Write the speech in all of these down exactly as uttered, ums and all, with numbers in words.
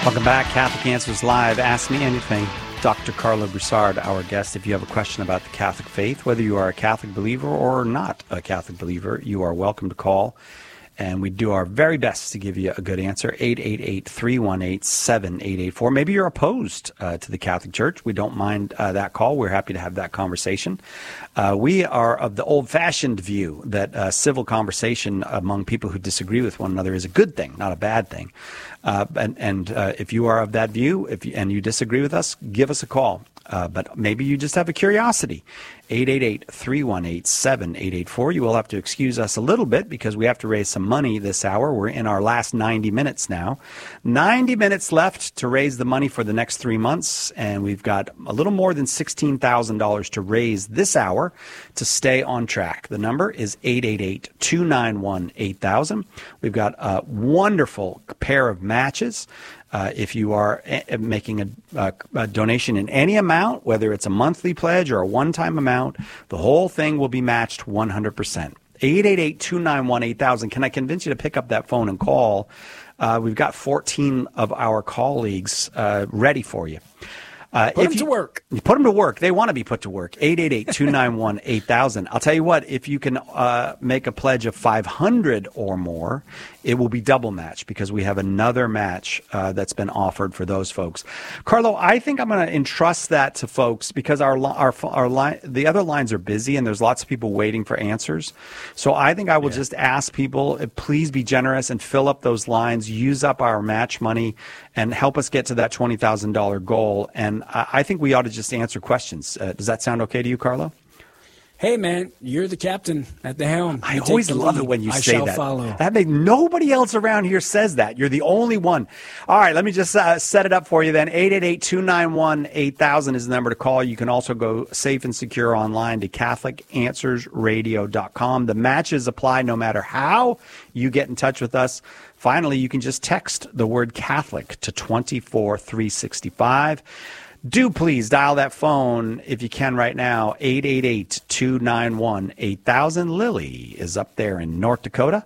Welcome back. Catholic Answers Live. Ask me anything. Doctor Carlo Broussard, our guest. If you have a question about the Catholic faith, whether you are a Catholic believer or not a Catholic believer, you are welcome to call. And we do our very best to give you a good answer. eight eight eight, three one eight, seven eight eight four. Maybe you're opposed uh, to the Catholic Church. We don't mind uh, that call. We're happy to have that conversation. Uh, we are of the old-fashioned view that uh, civil conversation among people who disagree with one another is a good thing, not a bad thing. Uh, and and uh, if you are of that view if you, and you disagree with us, give us a call. Uh, but maybe you just have a curiosity. eight eight eight, three one eight, seven eight eight four. You will have to excuse us a little bit because we have to raise some money this hour. We're in our last ninety minutes now. ninety minutes left to raise the money for the next three months. And we've got a little more than sixteen thousand dollars to raise this hour to stay on track. The number is eight eight eight, two nine one, eight thousand. We've got a wonderful pair of matches. Uh, if you are a- making a, a, a donation in any amount, whether it's a monthly pledge or a one-time amount, the whole thing will be matched one hundred percent. eight eight eight, two nine one, eight thousand. Can I convince you to pick up that phone and call? Uh, we've got fourteen of our colleagues uh, ready for you. Uh, put them to work. You put them to work. They want to be put to work. eight eight eight, two nine one, eight thousand. I'll tell you what, if you can uh, make a pledge of five hundred or more, it will be double match because we have another match uh, that's been offered for those folks. Carlo, I think I'm going to entrust that to folks because our our our line, the other lines are busy and there's lots of people waiting for answers. So I think I will yeah. just ask people, please be generous and fill up those lines, use up our match money, and help us get to that twenty thousand dollars goal. And I think we ought to just answer questions. Uh, does that sound okay to you, Carlo? Hey, man, you're the captain at the helm. I You always love lead. it when you I say shall that. Follow. That makes nobody else around here says that. You're the only one. All right, let me just uh, set it up for you then. eight eight eight, two nine one, eight thousand is the number to call. You can also go safe and secure online to Catholic Answers Radio dot com. The matches apply no matter how you get in touch with us. Finally, you can just text the word Catholic to two four three six five. Do please dial that phone if you can right now, eight eight eight, two nine one, eight thousand. Lily is up there in North Dakota.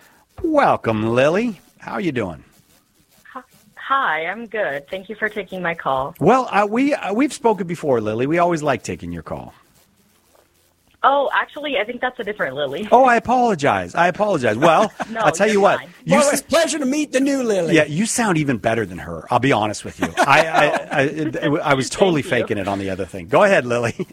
Welcome, Lily. How are you doing? Hi, I'm good. Thank you for taking my call. Well, uh, we, uh, we've spoken before, Lily. We always like taking your call. Oh, actually, I think that's a different Lily. Oh, I apologize. I apologize. Well, no, I'll tell you what. Fine. You well, it's a pleasure to meet the new Lily. Yeah, you sound even better than her. I'll be honest with you. I I, I, it, it, I was totally faking it on the other thing. Go ahead, Lily.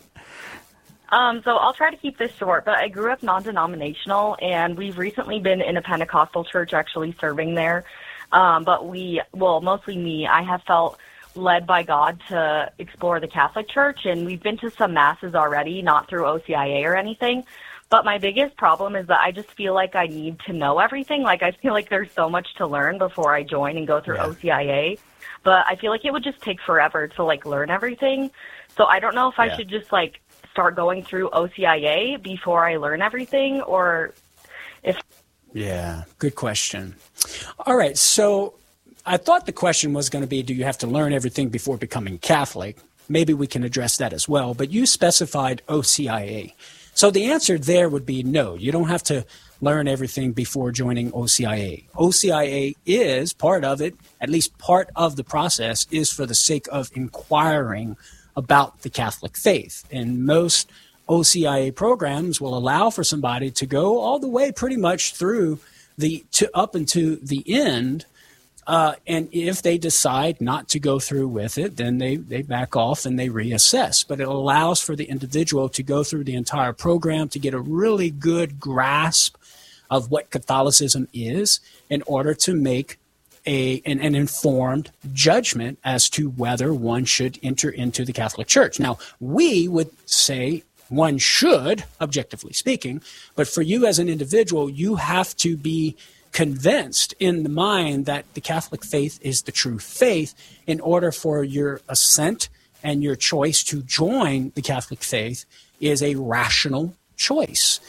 Um, so I'll try to keep this short, but I grew up non-denominational, and we've recently been in a Pentecostal church actually serving there. Um, but we, well, mostly me, I have felt led by God to explore the Catholic Church, and we've been to some masses already, not through O C I A or anything. But my biggest problem is that I just feel like I need to know everything. Like, I feel like there's so much to learn before I join and go through yeah. O C I A. But I feel like it would just take forever to, like, learn everything. So I don't know if I yeah. should just, like, start going through O C I A before I learn everything, or if... Yeah, good question. All right, so I thought the question was going to be, do you have to learn everything before becoming Catholic? Maybe we can address that as well. But you specified O C I A. So the answer there would be no. You don't have to learn everything before joining O C I A. O C I A is part of it, at least part of the process, is for the sake of inquiring about the Catholic faith. And most O C I A programs will allow for somebody to go all the way pretty much through the to up into the end. Uh, and if they decide not to go through with it, then they, they back off and they reassess. But it allows for the individual to go through the entire program to get a really good grasp of what Catholicism is in order to make a an, an informed judgment as to whether one should enter into the Catholic Church. Now, we would say one should, objectively speaking, but for you as an individual, you have to be convinced in the mind that the Catholic faith is the true faith in order for your assent and your choice to join the Catholic faith is a rational choice.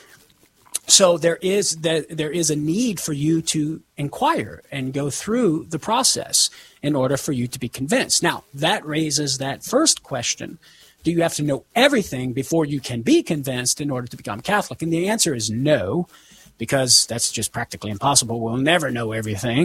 So there is the, there is a need for you to inquire and go through the process in order for you to be convinced. Now, that raises that first question. Do you have to know everything before you can be convinced in order to become Catholic? And the answer is no, because that's just practically impossible. We'll never know everything.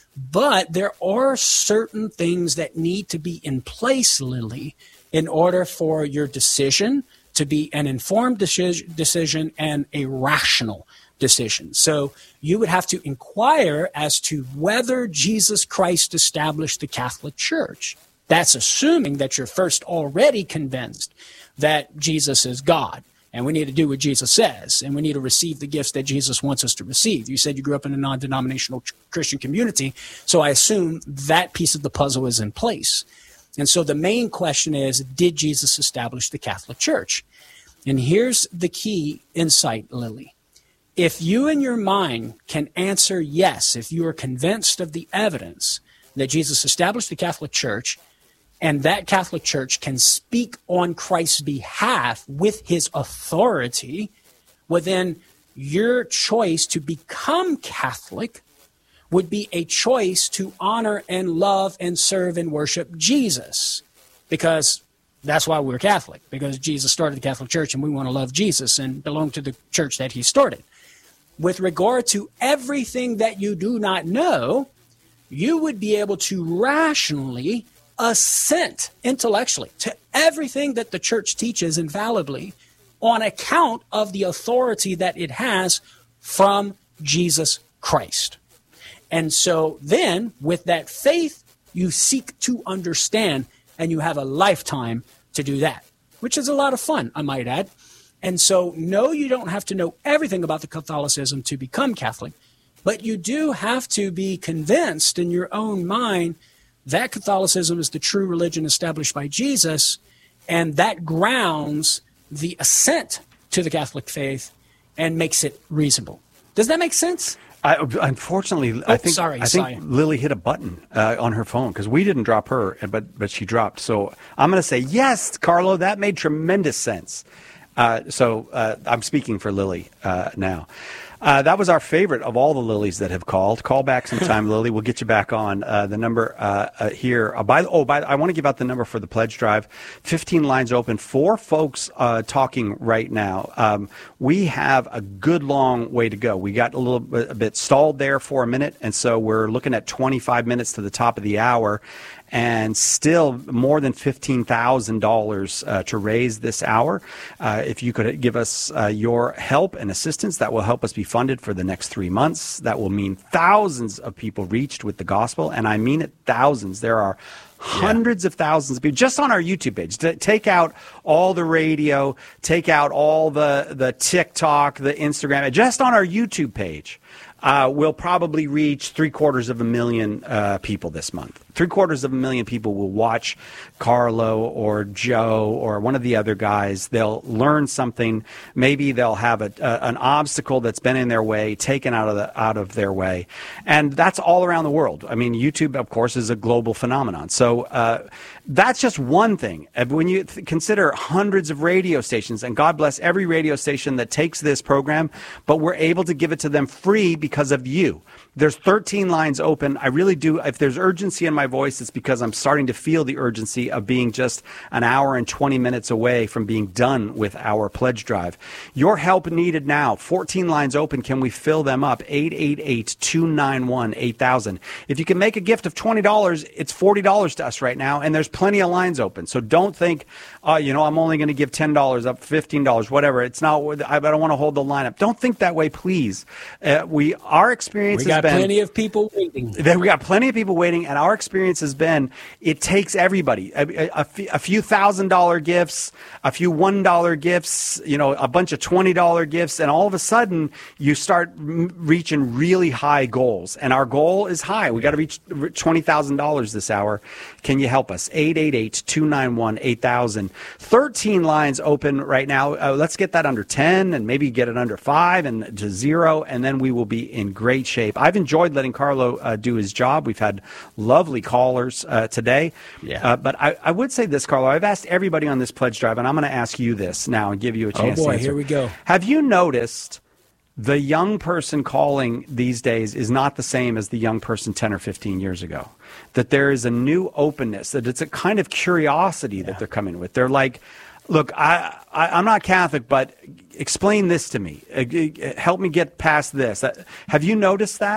But there are certain things that need to be in place, Lily, in order for your decision to be an informed deci- decision and a rational decision. So you would have to inquire as to whether Jesus Christ established the Catholic Church. That's assuming that you're first already convinced that Jesus is God. And we need to do what Jesus says, and we need to receive the gifts that Jesus wants us to receive. You said you grew up in a non-denominational Christian community, so I assume that piece of the puzzle is in place. And so the main question is, did Jesus establish the Catholic Church? And here's the key insight, Lily. If you in your mind can answer yes, if you are convinced of the evidence that Jesus established the Catholic Church, and that Catholic Church can speak on Christ's behalf with his authority, well, then your choice to become Catholic would be a choice to honor and love and serve and worship Jesus. Because that's why we're Catholic, because Jesus started the Catholic Church and we want to love Jesus and belong to the church that he started. With regard to everything that you do not know, you would be able to rationally assent intellectually to everything that the church teaches infallibly on account of the authority that it has from Jesus Christ. And so then, with that faith, you seek to understand, and you have a lifetime to do that, which is a lot of fun, I might add. And so, no, you don't have to know everything about the Catholicism to become Catholic, but you do have to be convinced in your own mind that Catholicism is the true religion established by Jesus, and that grounds the assent to the Catholic faith and makes it reasonable. Does that make sense? I, unfortunately, oh, I think sorry, I think sorry. Lily hit a button uh, on her phone because we didn't drop her, but but she dropped. So I'm going to say yes, Carlo. That made tremendous sense. Uh, so uh, I'm speaking for Lily uh, now. Uh, that was our favorite of all the Lilies that have called. Call back sometime, Lily. We'll get you back on. Uh, the number uh, uh, here. Uh, by, oh, by, I want to give out the number for the pledge drive. fifteen lines open. Four folks uh, talking right now. Um, we have a good long way to go. We got a little bit, a bit stalled there for a minute, and so we're looking at twenty-five minutes to the top of the hour. And still more than fifteen thousand dollars uh, to raise this hour. Uh, if you could give us uh, your help and assistance, that will help us be funded for the next three months. That will mean thousands of people reached with the gospel, and I mean it, thousands. There are hundreds yeah. of thousands of people just on our YouTube page. T- take out all the radio, take out all the, the TikTok, the Instagram, just on our YouTube page. Uh, we'll probably reach three quarters of a million uh, people this month. Three quarters of a million people will watch Carlo or Joe or one of the other guys. They'll learn something. Maybe they'll have a, a, an obstacle that's been in their way taken out of the out of their way, and that's all around the world. I mean, YouTube, of course, is a global phenomenon. So uh, that's just one thing. When you th- consider hundreds of radio stations, and God bless every radio station that takes this program, but we're able to give it to them free because of you. There's thirteen lines open. I really do. If there's urgency in my voice, it's because I'm starting to feel the urgency of being just an hour and twenty minutes away from being done with our pledge drive. Your help needed now. fourteen lines open. Can we fill them up? eight eight eight, two nine one, eight thousand. If you can make a gift of twenty dollars, it's forty dollars to us right now, and there's plenty of lines open. So don't think, oh, you know, I'm only going to give ten dollars up, fifteen dollars, whatever. It's not, I don't want to hold the line up. Don't think that way, please. Uh, we, our experience we got has been, plenty of people waiting. We got plenty of people waiting, and our experience has been it takes everybody. A, a, a, f- a few thousand dollar gifts, a few one dollar gifts, you know, a bunch of twenty dollar gifts, and all of a sudden you start m- reaching really high goals. And our goal is high. We got to reach twenty thousand dollars this hour. Can you help us? eight eight eight, two nine one, eight thousand. thirteen lines open right now. Uh, let's get that under ten and maybe get it under five and to zero, and then we will be in great shape. I've enjoyed letting Carlo uh, do his job. We've had lovely callers uh, today. Yeah. Uh, but I, I would say this, Carlo. I've asked everybody on this pledge drive, and I'm going to ask you this now and give you a chance oh boy, to answer. Here we go. Have you noticed the young person calling these days is not the same as the young person ten or fifteen years ago? That there is a new openness, that it's a kind of curiosity yeah. that they're coming with. They're like, look, I, I, I'm not Catholic, but explain this to me. Uh, help me get past this. Uh, have you noticed that?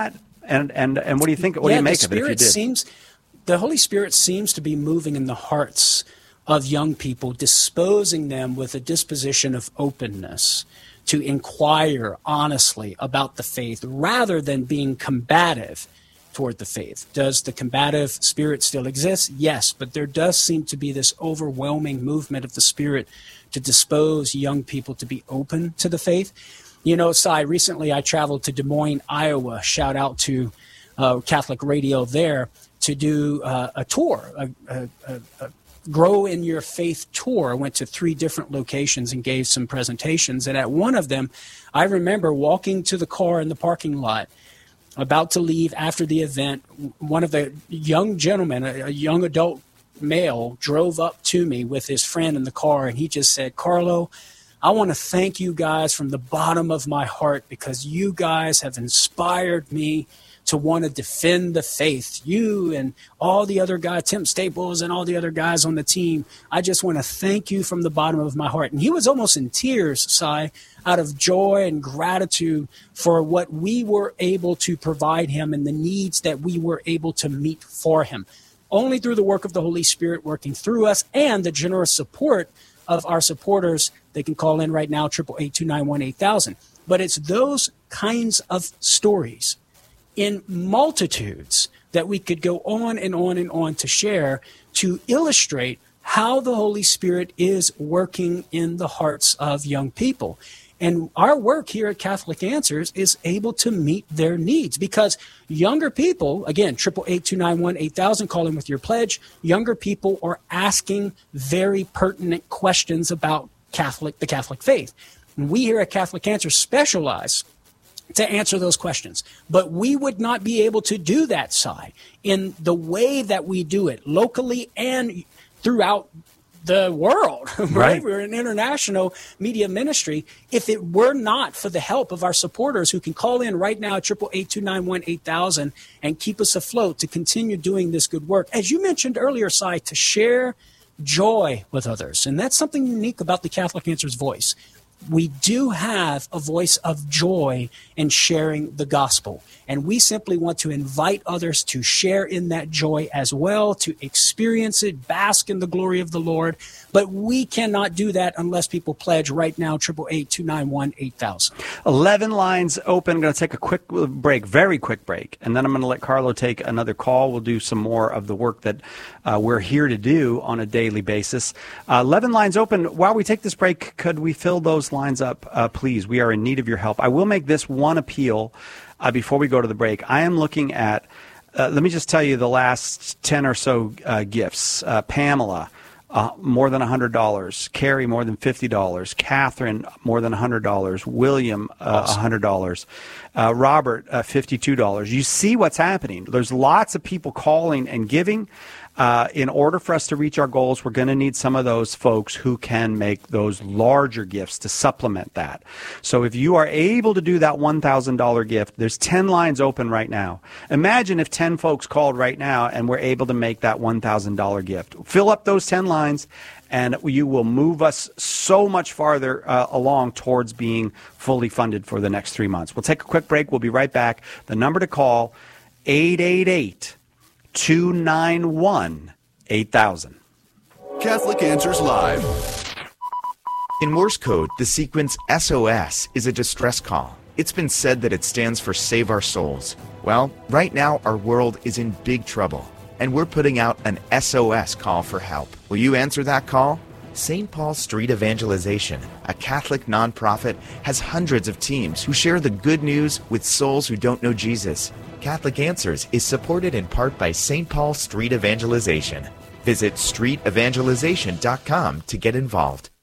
And and and what do you think? What yeah, do you make the of it? If you Spirit did? seems, the Holy Spirit seems to be moving in the hearts of young people, disposing them with a disposition of openness to inquire honestly about the faith rather than being combative toward the faith. Does the combative spirit still exist? Yes, but there does seem to be this overwhelming movement of the Spirit to dispose young people to be open to the faith. You know, Cy, recently I traveled to Des Moines, Iowa. Shout out to uh, Catholic Radio there to do uh, a tour, a, a, a, a Grow in Your Faith tour. I went to three different locations and gave some presentations. And at one of them, I remember walking to the car in the parking lot, about to leave after the event. One of the young gentlemen, a, a young adult male, drove up to me with his friend in the car, and he just said, "Carlo, I want to thank you guys from the bottom of my heart because you guys have inspired me to want to defend the faith. You and all the other guys, Tim Staples and all the other guys on the team, I just want to thank you from the bottom of my heart." And he was almost in tears, Cy, out of joy and gratitude for what we were able to provide him and the needs that we were able to meet for him. Only through the work of the Holy Spirit working through us and the generous support of our supporters. They can call in right now, eight eight eight, two nine one, eight thousand. But it's those kinds of stories in multitudes that we could go on and on and on to share to illustrate how the Holy Spirit is working in the hearts of young people. And our work here at Catholic Answers is able to meet their needs because younger people, again, eight eight eight, two nine one, eight thousand, call in with your pledge, younger people are asking very pertinent questions about Catholic, the Catholic faith. And we here at Catholic Answers specialize to answer those questions. But we would not be able to do that, Cy, in the way that we do it locally and throughout the world, right? right? We're an international media ministry. If it were not for the help of our supporters who can call in right now at eight eight eight, two nine one, eight thousand and keep us afloat to continue doing this good work. As you mentioned earlier, Cy, to share joy with others. And that's something unique about the Catholic Answers voice. We do have a voice of joy in sharing the gospel. And we simply want to invite others to share in that joy as well, to experience it, bask in the glory of the Lord. But we cannot do that unless people pledge right now, eight eight eight, two nine one, eight thousand. eleven lines open. I'm going to take a quick break, very quick break. And then I'm going to let Carlo take another call. We'll do some more of the work that uh, we're here to do on a daily basis. Uh, eleven lines open. While we take this break, could we fill those lines up, uh, please? We are in need of your help. I will make this one appeal uh, before we go to the break. I am looking at, uh, let me just tell you the last ten or so uh, gifts. Uh, Pamela, uh, more than one hundred dollars. Carrie, more than fifty dollars. Catherine, more than one hundred dollars. William, uh, awesome. one hundred dollars. Uh, Robert, uh, fifty-two dollars. You see what's happening. There's lots of people calling and giving. Uh, in order for us to reach our goals, we're going to need some of those folks who can make those larger gifts to supplement that. So if you are able to do that one thousand dollars gift, there's ten lines open right now. Imagine if ten folks called right now and we're able to make that one thousand dollars gift. Fill up those ten lines, and you will move us so much farther uh, along towards being fully funded for the next three months. We'll take a quick break. We'll be right back. The number to call, eight eight eight, two nine one, eight thousand. Catholic Answers Live. In Morse code, the sequence S O S is a distress call. It's been said that it stands for Save Our Souls. Well, right now our world is in big trouble, and we're putting out an S O S call for help. Will you answer that call? Saint Paul Street Evangelization, a Catholic nonprofit, has hundreds of teams who share the good news with souls who don't know Jesus. Catholic Answers is supported in part by Saint Paul Street Evangelization. Visit street evangelization dot com to get involved.